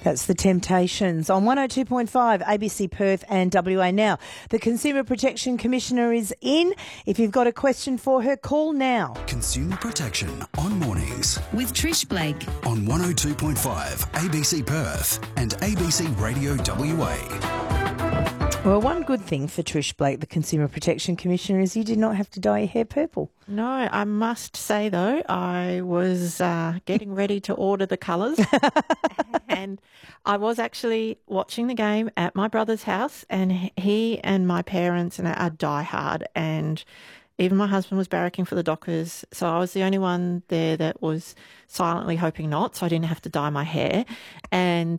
That's the Temptations on 102.5 ABC Perth and WA. Now, the Consumer Protection Commissioner is in. If you've got a question for her, call now. Consumer Protection on mornings with Trish Blake on 102.5 ABC Perth and ABC Radio WA. Well, one good thing for Trish Blake, the Consumer Protection Commissioner, is you did not have to dye your hair purple. No, I must say, though, I was getting ready to order the colours and I was actually watching the game at my brother's house, and he and my parents are diehard, and even my husband was barracking for the Dockers, so I was the only one there that was silently hoping not, so I didn't have to dye my hair. And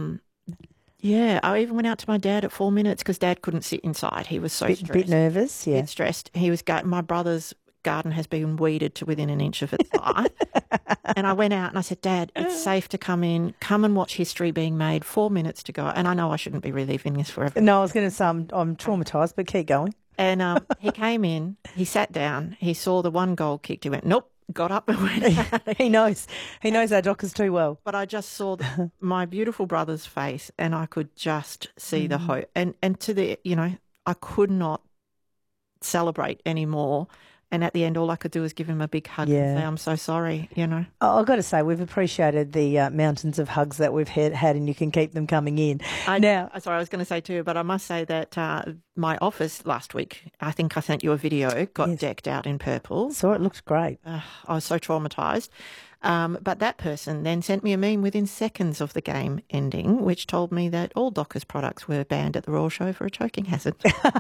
yeah, I even went out to my dad at 4 minutes because Dad couldn't sit inside. He was so stressed. Bit nervous, yeah. Bit stressed. He was my brother's garden has been weeded to within an inch of its eye. And I went out and I said, Dad, it's safe to come and watch history being made. 4 minutes to go. And I know I shouldn't be reliving this forever. No, I was going to say I'm traumatised, but keep going. And he came in, he sat down, he saw the one goal kicked, he went, nope, got up and went out. He knows our Dockers too well. But I just saw my beautiful brother's face, and I could just see the hope. And to the, I could not celebrate anymore. And at the end, all I could do was give him a big hug and say, I'm so sorry, I've got to say, we've appreciated the mountains of hugs that we've had, and you can keep them coming in. I was going to say too, but I must say that my office last week, I think I sent you a video, got decked out in purple. So it looked great. I was so traumatised. But that person then sent me a meme within seconds of the game ending, which told me that all Dockers products were banned at the Royal Show for a choking hazard.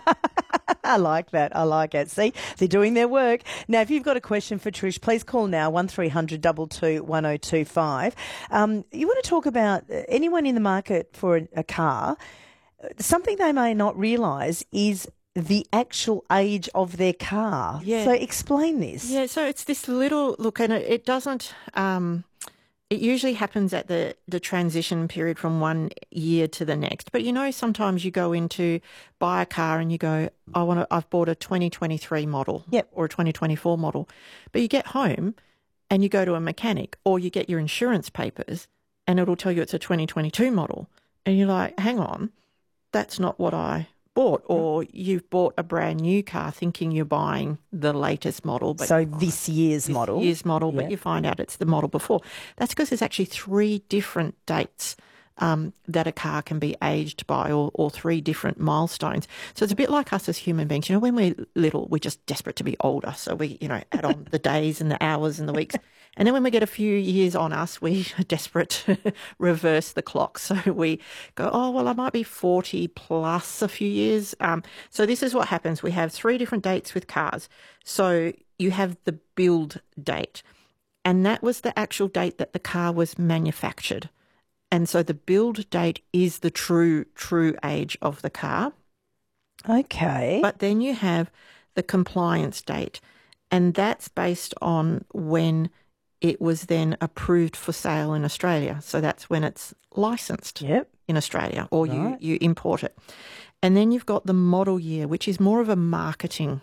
I like that. I like it. See, they're doing their work. Now, if you've got a question for Trish, please call now, 1300 22 1025. You want to talk about anyone in the market for a car. Something they may not realise is the actual age of their car. Yeah. So explain this. Yeah, so it's this little look, and it doesn't. It usually happens at the transition period from 1 year to the next. But sometimes you go in to buy a car and you go, I've bought a 2023 model, or a 2024 model. But you get home and you go to a mechanic, or you get your insurance papers, and it'll tell you it's a 2022 model, and you're like, hang on, that's not what I bought. Or you've bought a brand new car thinking you're buying the latest model. But so this year's model, but you find out it's the model before. That's because there's actually 3 different dates that a car can be aged by, or 3 different milestones. So it's a bit like us as human beings. When we're little, we're just desperate to be older. So we, add on the days and the hours and the weeks. And then when we get a few years on us, we are desperate to reverse the clock. So we go, I might be 40 plus a few years. So this is what happens. We have 3 different dates with cars. So you have the build date, and that was the actual date that the car was manufactured. And so the build date is the true age of the car. Okay. But then you have the compliance date, and that's based on when it was then approved for sale in Australia. So that's when it's licensed in Australia, or you import it. And then you've got the model year, which is more of a marketing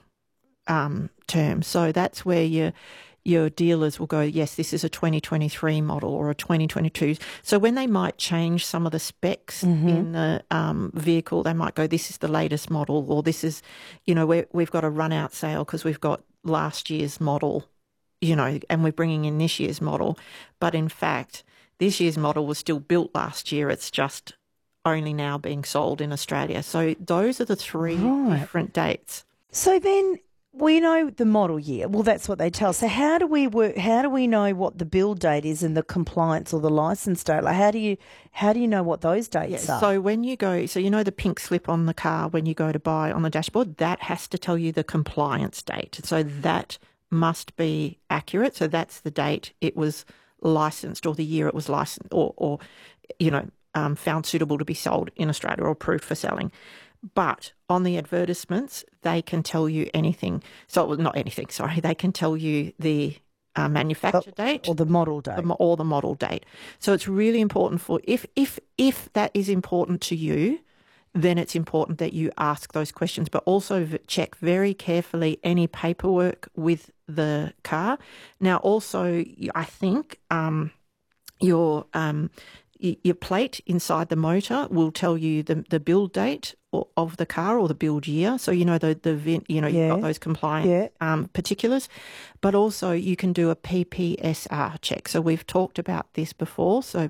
term. So that's where your dealers will go, yes, this is a 2023 model or a 2022. So when they might change some of the specs in the vehicle, they might go, this is the latest model, or this is, we've got a run-out sale because we've got last year's model, and we're bringing in this year's model. But in fact, this year's model was still built last year. It's just only now being sold in Australia. So those are the 3 different dates. So then we know the model year. Well, that's what they tell us. So how do we work? How do we know what the build date is and the compliance or the license date? Like how do you know what those dates are? So when you go, the pink slip on the car when you go to buy on the dashboard, that has to tell you the compliance date. So that must be accurate. So that's the date it was licensed, or the year it was licensed, or found suitable to be sold in Australia or approved for selling. But on the advertisements, they can tell you anything. So not anything, sorry. They can tell you the manufacture date. Or the model date. Or the model date. So it's really important if that is important to you, then it's important that you ask those questions, but also check very carefully any paperwork with the car. Now, also, I think your your plate inside the motor will tell you the build date of the car or the build year. So, you know, you've got those compliance particulars. But also you can do a PPSR check. So we've talked about this before. So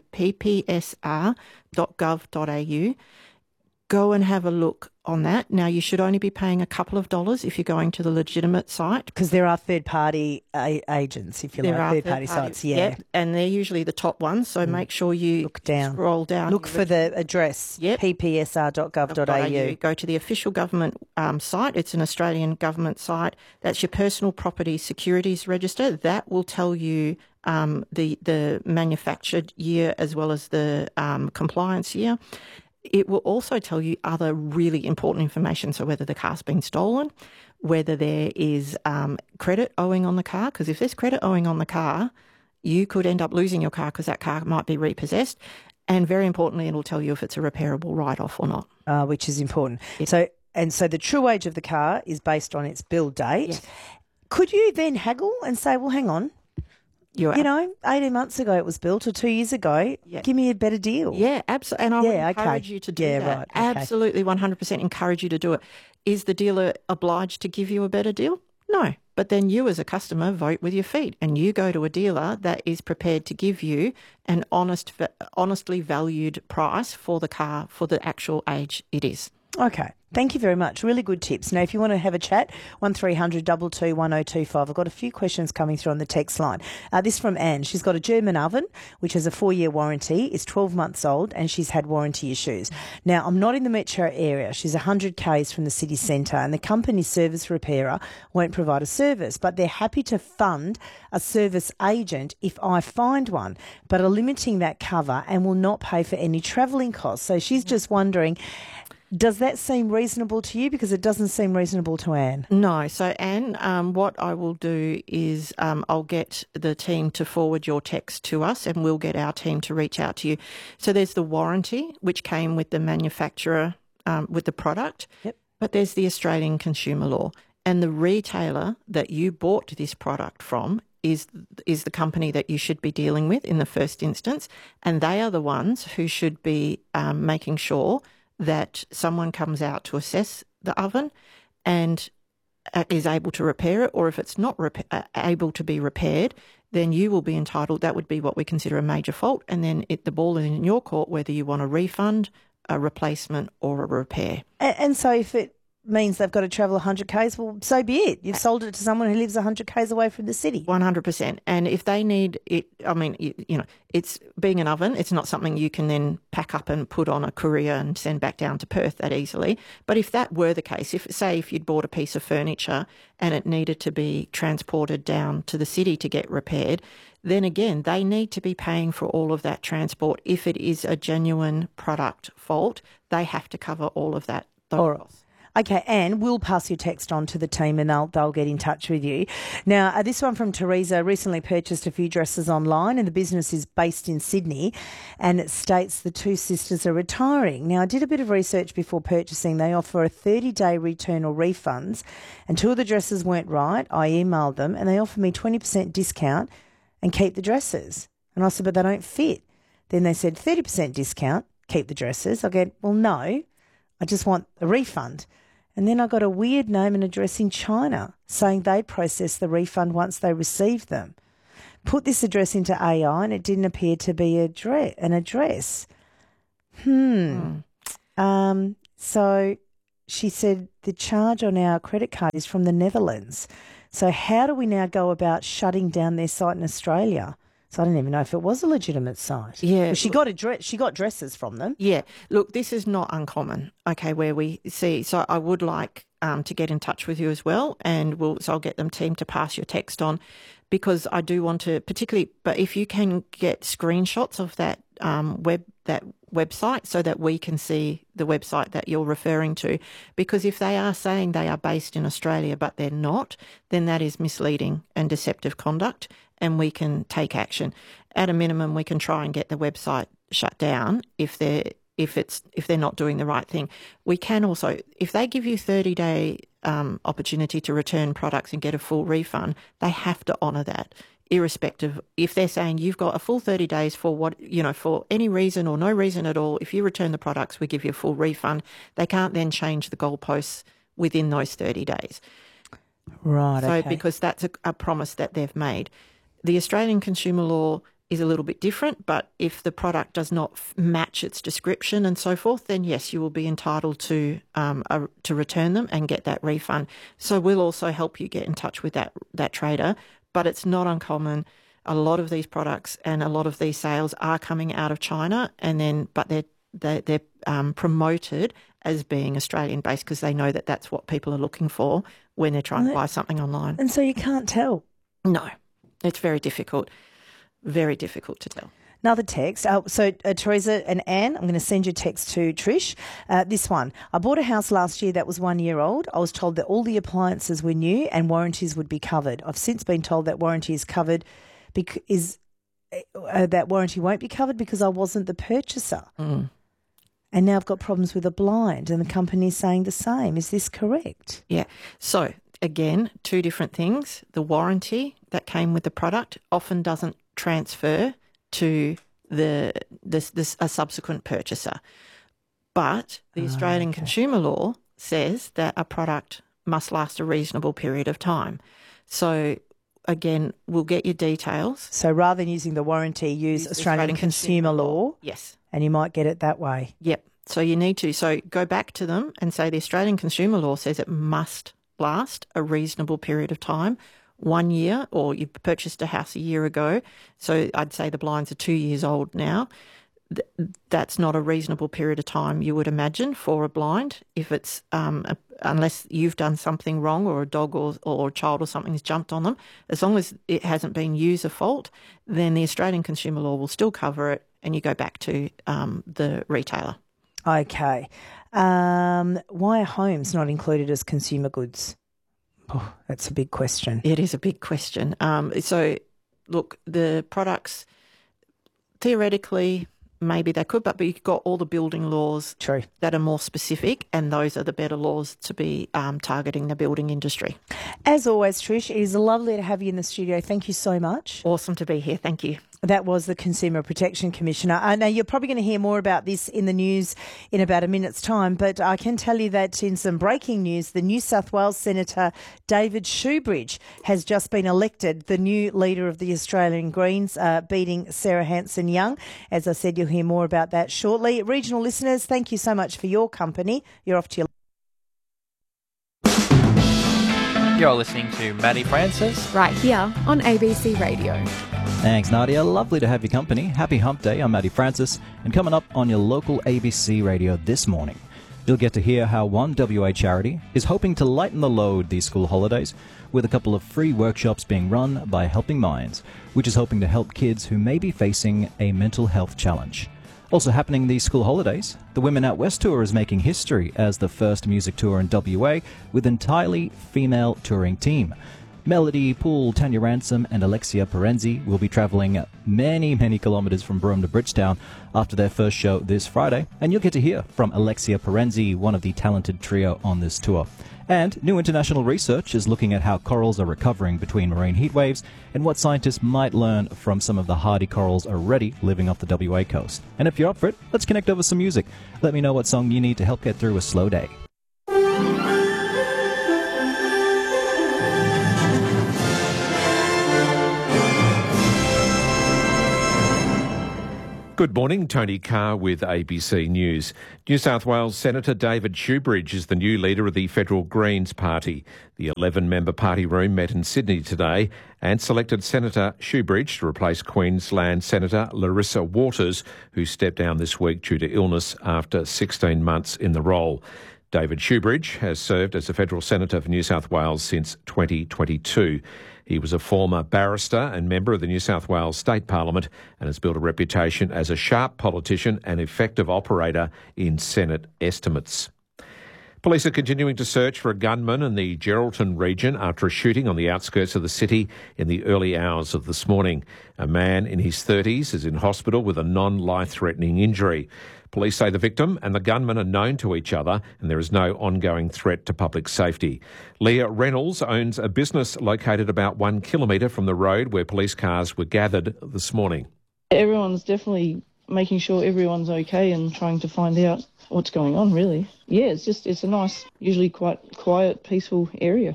ppsr.gov.au. Go and have a look on that. Now, you should only be paying a couple of dollars if you're going to the legitimate site. Because there are third-party agents, if you like, third-party sites, Yep, and they're usually the top ones, so make sure you scroll down. Look for the address, ppsr.gov.au. Go to the official government site. It's an Australian government site. That's your Personal Property Securities Register. That will tell you the manufactured year as well as the compliance year. It will also tell you other really important information, so whether the car's been stolen, whether there is credit owing on the car, because if there's credit owing on the car, you could end up losing your car because that car might be repossessed. And very importantly, it'll tell you if it's a repairable write-off or not. Which is important. So the true age of the car is based on its build date. Yes. Could you then haggle and say, well, hang on, 18 months ago it was built or 2 years ago, give me a better deal. Yeah, absolutely. And I would encourage you to do that. Right. Absolutely, 100% encourage you to do it. Is the dealer obliged to give you a better deal? No. But then you as a customer vote with your feet and you go to a dealer that is prepared to give you an honestly valued price for the car for the actual age it is. Okay. Thank you very much. Really good tips. Now, if you want to have a chat, 1300 222 1025. I've got a few questions coming through on the text line. This from Anne. She's got a German oven, which has a 4-year warranty. It's 12 months old and she's had warranty issues. Now, I'm not in the metro area. She's 100 k's from the city centre and the company service repairer won't provide a service, but they're happy to fund a service agent if I find one, but are limiting that cover and will not pay for any travelling costs. So she's just wondering, does that seem reasonable to you? Because it doesn't seem reasonable to Anne. No. So, Anne, what I will do is I'll get the team to forward your text to us and we'll get our team to reach out to you. So there's the warranty, which came with the manufacturer, with the product. Yep. But there's the Australian consumer law. And the retailer that you bought this product from is the company that you should be dealing with in the first instance. And they are the ones who should be making sure that someone comes out to assess the oven and is able to repair it, or if it's not able to be repaired, then you will be entitled, that would be what we consider a major fault, and then the ball is in your court whether you want a refund, a replacement or a repair. And so if it means they've got to travel 100 k's, well, so be it. You've sold it to someone who lives 100 k's away from the city. 100%. And if they need it, I mean, it's being an oven, it's not something you can then pack up and put on a courier and send back down to Perth that easily. But if that were the case, if you'd bought a piece of furniture and it needed to be transported down to the city to get repaired, then again, they need to be paying for all of that transport. If it is a genuine product fault, they have to cover all of that. All right. Okay, Anne, we'll pass your text on to the team and they'll get in touch with you. Now, this one from Teresa, recently purchased a few dresses online and the business is based in Sydney and it states the two sisters are retiring. Now, I did a bit of research before purchasing. They offer a 30-day return or refunds. Until the dresses weren't right, I emailed them and they offered me 20% discount and keep the dresses. And I said, but they don't fit. Then they said 30% discount, keep the dresses. I go, well, no, I just want a refund. And then I got a weird name and address in China saying they process the refund once they receive them. Put this address into AI and it didn't appear to be an address. So she said the charge on our credit card is from the Netherlands. So how do we now go about shutting down their site in Australia? So I didn't even know if it was a legitimate site. Yeah. Well, she got dresses from them. Yeah. Look, this is not uncommon, okay, where we see. So I would like to get in touch with you as well, and I'll get them team to pass your text on, because I do want to but if you can get screenshots of that website so that we can see the website that you're referring to, because if they are saying they are based in Australia but they're not, then that is misleading and deceptive conduct, and we can take action. At a minimum, we can try and get the website shut down if they're not doing the right thing. We can also, if they give you 30-day opportunity to return products and get a full refund, they have to honour that. irrespective. If they're saying you've got a full 30 days for for any reason or no reason at all, if you return the products, we give you a full refund. They can't then change the goalposts within those 30 days. Right. So because that's a promise that they've made. The Australian consumer law is a little bit different, but if the product does not match its description and so forth, then yes, you will be entitled to return them and get that refund. So we'll also help you get in touch with that trader, but it's not uncommon. A lot of these products and a lot of these sales are coming out of China, but they're promoted as being Australian based because they know that that's what people are looking for when they're trying to buy something online. And so you can't tell. No, it's very difficult. Very difficult to tell. Another text. Teresa and Anne, I'm going to send your text to Trish. This one. I bought a house last year that was 1 year old. I was told that all the appliances were new and warranties would be covered. I've since been told that warranty is covered that warranty won't be covered because I wasn't the purchaser. Mm. And now I've got problems with a blind and the company's saying the same. Is this correct? Yeah. So, again, two different things. The warranty that came with the product often doesn't transfer to a subsequent purchaser. But the Australian consumer law says that a product must last a reasonable period of time. So, again, we'll get your details. So rather than using the warranty, use Australian consumer law. Yes. And you might get it that way. Yep. So you need to. So go back to them and say the Australian consumer law says it must last a reasonable period of time, 1 year, or you purchased a house a year ago. So I'd say the blinds are 2 years old now. That's not a reasonable period of time, you would imagine, for a blind. If it's unless you've done something wrong or a dog or a child or something has jumped on them, as long as it hasn't been user fault, then the Australian consumer law will still cover it and you go back to the retailer. Okay. Why are homes not included as consumer goods? Oh, that's a big question. It is a big question. So, look, the products, theoretically, maybe they could, but you've got all the building laws that are more specific, and those are the better laws to be targeting the building industry. As always, Trish, it is lovely to have you in the studio. Thank you so much. Awesome to be here. Thank you. That was the Consumer Protection Commissioner. Now, you're probably going to hear more about this in the news in about a minute's time, but I can tell you that in some breaking news, the New South Wales Senator David Shoebridge has just been elected the new leader of the Australian Greens, beating Sarah Hanson-Young. As I said, you'll hear more about that shortly. Regional listeners, thank you so much for your company. You're off to your... You're listening to Maddie Francis. Right here on ABC Radio. Thanks, Nadia. Lovely to have your company. Happy Hump Day. I'm Maddie Francis. And coming up on your local ABC Radio this morning, you'll get to hear how one WA charity is hoping to lighten the load these school holidays with a couple of free workshops being run by Helping Minds, which is hoping to help kids who may be facing a mental health challenge. Also happening these school holidays, the Women Out West Tour is making history as the first music tour in WA with an entirely female touring team. Melody Poole, Tanya Ransom and Alexia Perenzi will be travelling many, many kilometres from Broome to Bridgetown after their first show this Friday. And you'll get to hear from Alexia Perenzi, one of the talented trio on this tour. And new international research is looking at how corals are recovering between marine heat waves and what scientists might learn from some of the hardy corals already living off the WA coast. And if you're up for it, let's connect over some music. Let me know what song you need to help get through a slow day. Good morning, Tony Carr with ABC News. New South Wales Senator David Shoebridge is the new leader of the Federal Greens Party. The 11-member party room met in Sydney today and selected Senator Shoebridge to replace Queensland Senator Larissa Waters, who stepped down this week due to illness after 16 months in the role. David Shoebridge has served as a federal senator for New South Wales since 2022. He was a former barrister and member of the New South Wales State Parliament and has built a reputation as a sharp politician and effective operator in Senate estimates. Police are continuing to search for a gunman in the Geraldton region after a shooting on the outskirts of the city in the early hours of this morning. A man in his 30s is in hospital with a non-life-threatening injury. Police say the victim and the gunman are known to each other and there is no ongoing threat to public safety. Leah Reynolds owns a business located about 1 kilometre from the road where police cars were gathered this morning. Everyone's definitely making sure everyone's okay and trying to find out what's going on, really. Yeah, it's a nice, usually quite quiet, peaceful area.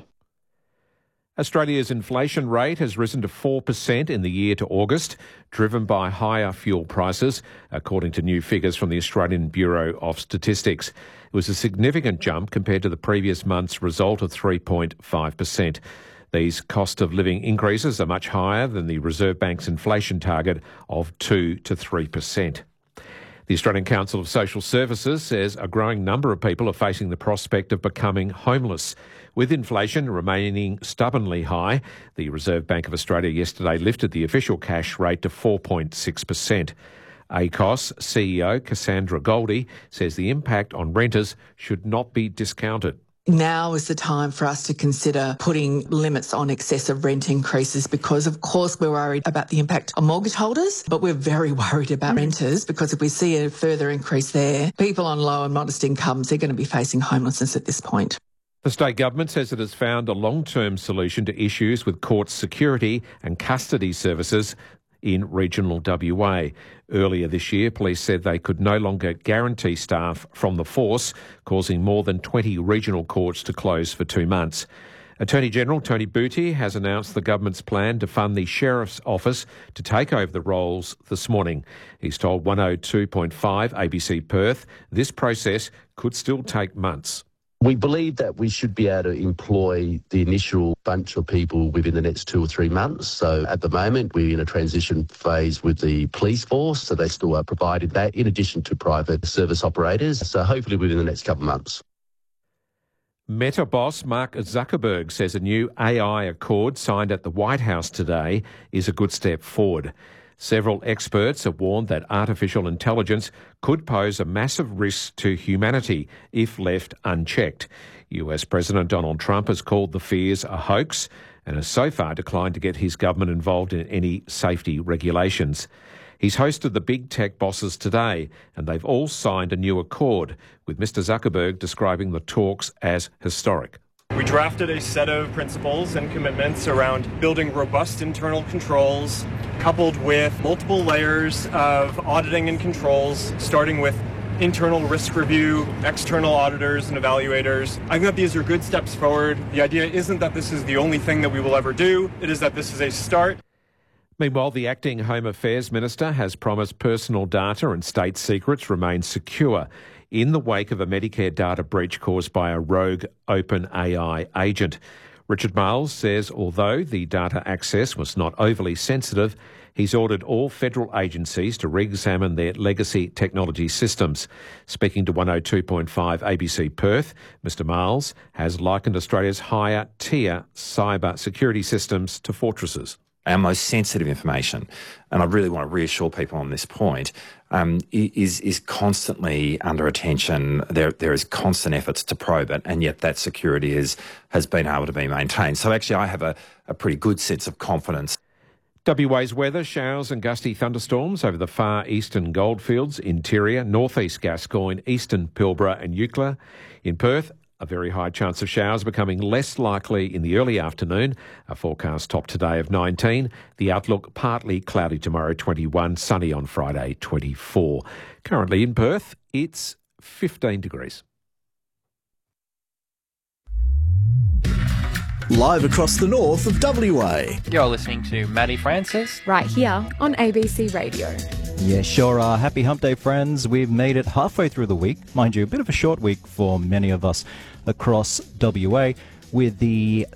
Australia's inflation rate has risen to 4% in the year to August, driven by higher fuel prices, according to new figures from the Australian Bureau of Statistics. It was a significant jump compared to the previous month's result of 3.5%. These cost of living increases are much higher than the Reserve Bank's inflation target of 2 to 3%. The Australian Council of Social Services says a growing number of people are facing the prospect of becoming homeless. With inflation remaining stubbornly high, the Reserve Bank of Australia yesterday lifted the official cash rate to 4.6%. ACOS CEO Cassandra Goldie says the impact on renters should not be discounted. Now is the time for us to consider putting limits on excessive rent increases because, of course, we're worried about the impact on mortgage holders, but we're very worried about renters because if we see a further increase there, people on low and modest incomes, they're going to be facing homelessness at this point. The state government says it has found a long-term solution to issues with court security and custody services in regional WA. Earlier this year, police said they could no longer guarantee staff from the force, causing more than 20 regional courts to close for 2 months. Attorney General Tony Buttigieg has announced the government's plan to fund the Sheriff's Office to take over the roles this morning. He's told 102.5 ABC Perth this process could still take months. We believe that we should be able to employ the initial bunch of people within the next 2 or 3 months. So at the moment, we're in a transition phase with the police force, so they still are provided that in addition to private service operators. So hopefully within the next couple of months. Meta boss Mark Zuckerberg says a new AI accord signed at the White House today is a good step forward. Several experts have warned that artificial intelligence could pose a massive risk to humanity if left unchecked. US President Donald Trump has called the fears a hoax and has so far declined to get his government involved in any safety regulations. He's hosted the big tech bosses today and they've all signed a new accord, with Mr. Zuckerberg describing the talks as historic. We drafted a set of principles and commitments around building robust internal controls, coupled with multiple layers of auditing and controls, starting with internal risk review, external auditors and evaluators. I think that these are good steps forward. The idea isn't that this is the only thing that we will ever do. It is that this is a start. Meanwhile, the acting Home Affairs Minister has promised personal data and state secrets remain secure in the wake of a Medicare data breach caused by a rogue OpenAI agent. Richard Marles says although the data access was not overly sensitive, he's ordered all federal agencies to re-examine their legacy technology systems. Speaking to 102.5 ABC Perth, Mr Marles has likened Australia's higher-tier cyber security systems to fortresses. Our most sensitive information, and I really want to reassure people on this point, is constantly under attention. There is constant efforts to probe it, and yet that security has been able to be maintained. So actually I have a pretty good sense of confidence. WA's weather, showers and gusty thunderstorms over the far eastern goldfields, interior, northeast Gascoyne, eastern Pilbara and Eucla. In Perth, a very high chance of showers becoming less likely in the early afternoon. A forecast top today of 19. The outlook partly cloudy tomorrow, 21. Sunny on Friday, 24. Currently in Perth, it's 15 degrees. Live across the north of WA. You're listening to Maddie Francis. Right here on ABC Radio. Yeah, sure are. Happy Hump Day, friends. We've made it halfway through the week. Mind you, a bit of a short week for many of us across WA, with the